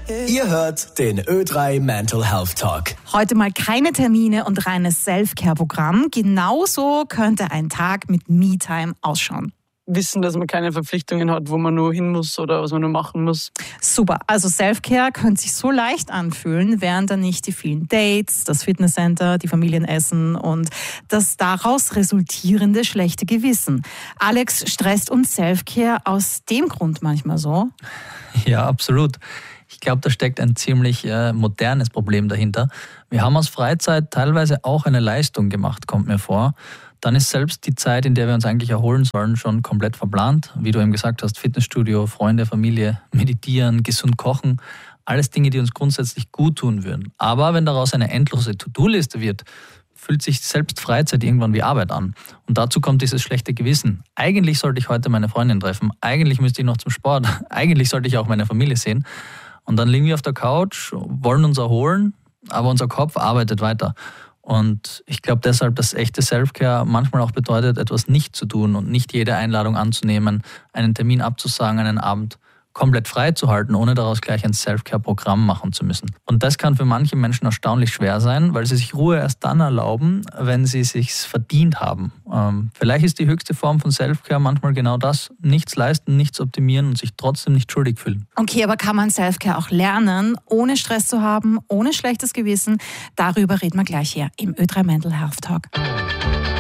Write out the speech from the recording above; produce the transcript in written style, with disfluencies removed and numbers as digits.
Ihr hört den Ö3 Mental Health Talk. Heute mal keine Termine und reines Self-Care-Programm. Genauso könnte ein Tag mit Me-Time ausschauen. Wissen, dass man keine Verpflichtungen hat, wo man nur hin muss oder was man nur machen muss. Super, also Self-Care könnte sich so leicht anfühlen, wären dann nicht die vielen Dates, das Fitnesscenter, die Familienessen und das daraus resultierende schlechte Gewissen. Alex, stresst uns Self-Care aus dem Grund manchmal so? Ja, absolut. Ich glaube, da steckt ein ziemlich modernes Problem dahinter. Wir haben aus Freizeit teilweise auch eine Leistung gemacht, kommt mir vor. Dann ist selbst die Zeit, in der wir uns eigentlich erholen sollen, schon komplett verplant. Wie du eben gesagt hast, Fitnessstudio, Freunde, Familie, meditieren, gesund kochen. Alles Dinge, die uns grundsätzlich gut tun würden. Aber wenn daraus eine endlose To-Do-Liste wird, fühlt sich selbst Freizeit irgendwann wie Arbeit an. Und dazu kommt dieses schlechte Gewissen. Eigentlich sollte ich heute meine Freundin treffen. Eigentlich müsste ich noch zum Sport. Eigentlich sollte ich auch meine Familie sehen. Und dann liegen wir auf der Couch, wollen uns erholen, aber unser Kopf arbeitet weiter. Und ich glaube deshalb, dass echte Selfcare manchmal auch bedeutet, etwas nicht zu tun und nicht jede Einladung anzunehmen, einen Termin abzusagen, einen Abend komplett frei zu halten, ohne daraus gleich ein Selfcare-Programm machen zu müssen. Und das kann für manche Menschen erstaunlich schwer sein, weil sie sich Ruhe erst dann erlauben, wenn sie es sich verdient haben. Vielleicht ist die höchste Form von Selfcare manchmal genau das, nichts leisten, nichts optimieren und sich trotzdem nicht schuldig fühlen. Okay, aber kann man Selfcare auch lernen, ohne Stress zu haben, ohne schlechtes Gewissen? Darüber reden wir gleich hier im Ö3 Mental Health Talk.